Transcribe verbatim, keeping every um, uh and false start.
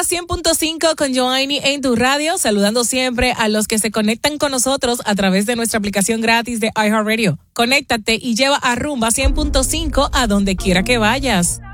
cien punto cinco con Joanny en tu radio, saludando siempre a los que se conectan con nosotros a través de nuestra aplicación gratis de iHeartRadio. Conéctate y lleva a Rumba cien punto cinco a donde quiera que vayas.